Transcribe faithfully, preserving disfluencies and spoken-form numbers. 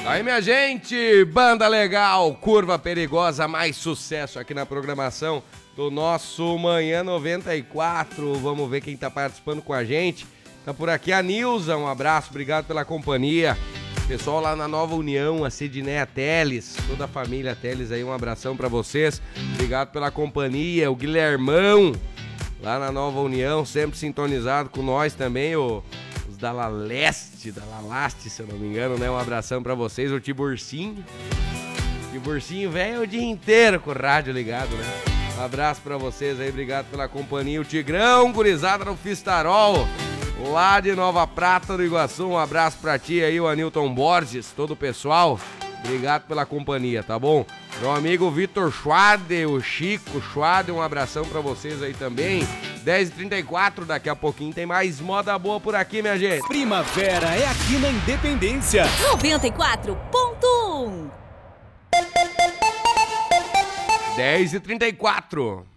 Aí, minha gente, banda legal, curva perigosa, mais sucesso aqui na programação do nosso Manhã noventa e quatro. Vamos ver quem tá participando com a gente. Tá por aqui a Nilza, um abraço, obrigado pela companhia. Pessoal lá na Nova União, a Sidneia Teles, toda a família Teles aí, um abração pra vocês. Obrigado pela companhia, o Guilhermão, lá na Nova União, sempre sintonizado com nós também, o... da La Leste, da La Laste, se eu não me engano, né? Um abração pra vocês, o Tiburcinho. Tiburcinho velho o dia inteiro com o rádio ligado, né? Um abraço pra vocês aí, obrigado pela companhia. O Tigrão, gurizada no Fistarol, lá de Nova Prata do Iguaçu. Um abraço pra ti aí, o Anilton Borges, todo o pessoal. Obrigado pela companhia, tá bom? Meu amigo Vitor Schwade, o Chico Schwade, um abração pra vocês aí também. dez e trinta e quatro, daqui a pouquinho tem mais moda boa por aqui, minha gente. Primavera é aqui na Independência. noventa e quatro ponto um. dez e trinta e quatro.